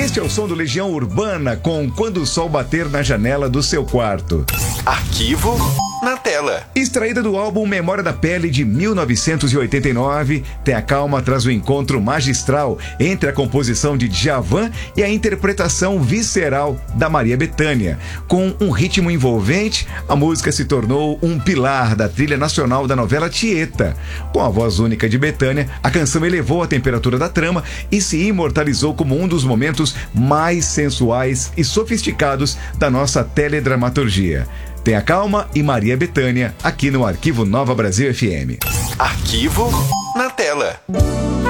Este é o som do Legião Urbana com Quando o Sol Bater na Janela do Seu Quarto. Arquivo na Tela. Extraída do álbum Memória da Pele de 1989, Tenha Calma traz o encontro magistral entre a composição de Djavan e a interpretação visceral da Maria Bethânia. Com um ritmo envolvente, a música se tornou um pilar da trilha nacional da novela Tieta. Com a voz única de Bethânia, a canção elevou a temperatura da trama e se imortalizou como um dos momentos mais sensuais e sofisticados da nossa teledramaturgia. Tenha Calma e Maria Bethânia, aqui no Arquivo Nova Brasil FM. Arquivo na Tela.